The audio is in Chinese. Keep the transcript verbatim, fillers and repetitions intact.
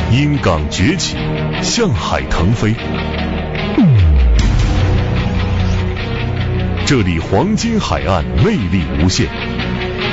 因港崛起，向海腾飞。这里黄金海岸魅力无限，